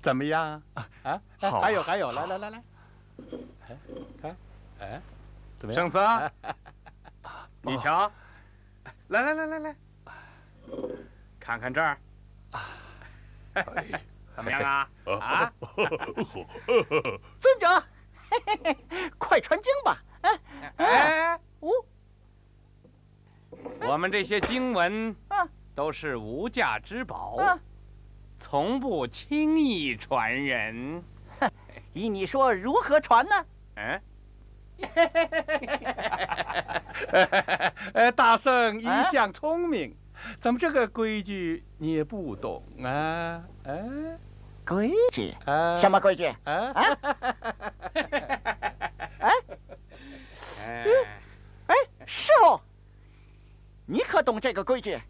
怎么样啊？ 好， 还有，来，看，哎，怎么样？ 圣僧，你瞧，来，看看这儿，怎么样啊？啊？ 尊者，快传经吧！ 哎，我们这些经文都是无价之宝，从不轻易传人。 依你说，如何传呢？ 大圣一向聪明，怎么这个规矩你也不懂啊？ 规矩？ 啊？ 什么规矩？师傅，你可懂这个规矩？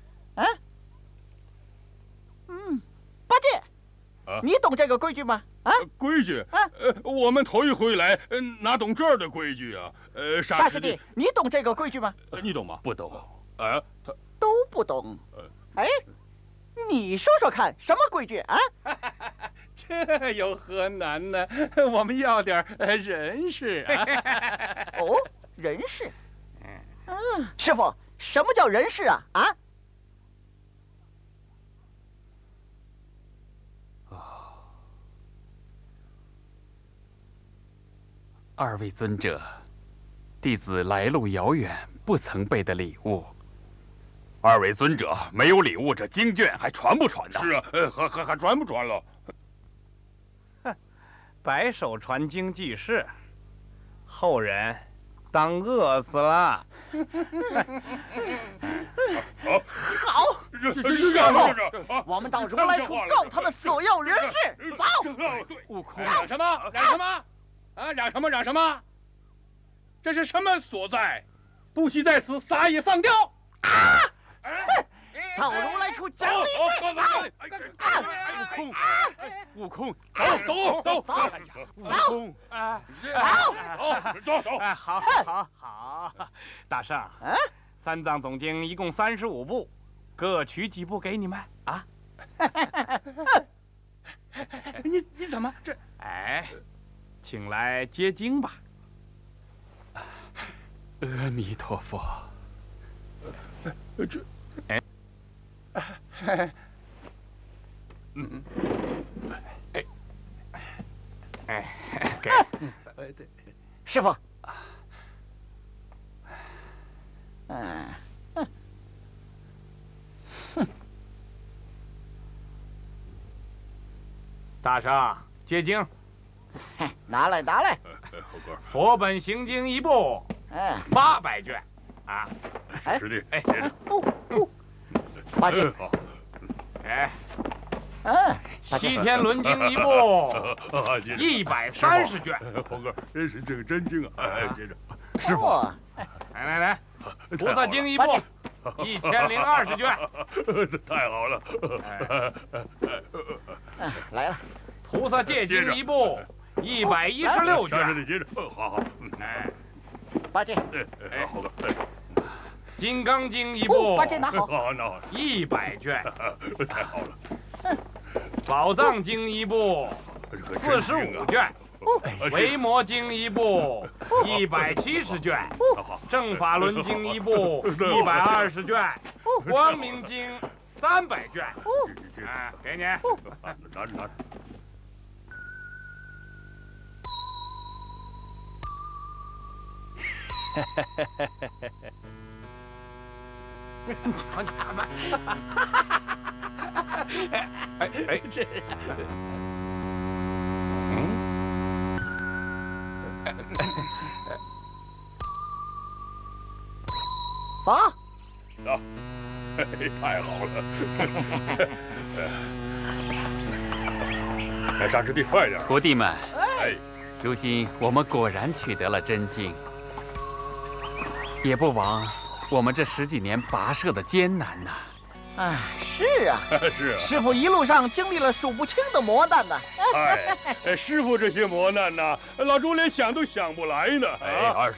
八戒，你懂这个规矩吗？ 规矩？我们头一回来，哪懂这儿的规矩啊？ 沙师弟，你懂这个规矩吗？ 你懂吗？ 不懂。 都不懂。你说说看，什么规矩啊？ 这有何难呢？我们要点人事啊。 哦，人事。师傅，什么叫人事啊？ 二位尊者，弟子来路遥远，不曾备的礼物。 二位尊者没有礼物，这经卷还传不传呢？是啊，还传不传了？ 白手传经济事，后人当饿死了。 好，师傅，我们到如来处告他们索要人事。走。 悟空， 嚷什么？嚷什么？这是什么所在？不惜在此撒野放吊！ 到如来处讲理去。 悟空， 走！ 好，大圣，三藏总经一共35部，各取几部给你们啊？ 你怎么这？ 请来接经吧。 阿弥陀佛。 给。 师傅。 大圣接经。 拿来。 佛本行经一部，800卷啊。 师弟， 八戒。 西天轮经一部，130卷。 猴哥，真是这个真经啊！接着， 师傅， 来，菩萨经一部，1020卷。 太好了！ 来了。 菩萨戒经一部，116卷。 你接着，好。 八戒。 猴哥， 金刚经一部， 八戒拿好。 好 ，100卷。 太好了。 宝藏经一部，45卷。维摩经一部，170卷。正法轮经一部，120卷。光明经300卷。给你。 拿着。 你瞧他们，这， 走。 太好了！来，沙师弟，快点！ 徒弟们，如今我们果然取得了真经，也不枉我们这10几年跋涉的艰难呐。 是啊， 是啊， 师傅一路上经历了数不清的磨难呢。 师傅这些磨难呐，老猪连想都想不来呢。